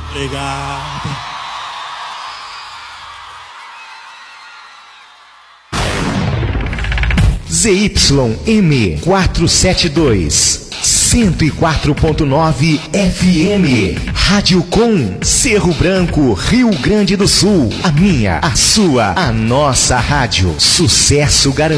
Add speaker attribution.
Speaker 1: Obrigado.
Speaker 2: ZYM 472, 104.9 FM. Rádio Com, Cerro Branco, Rio Grande do Sul. A minha, a sua, a nossa rádio. Sucesso garantido.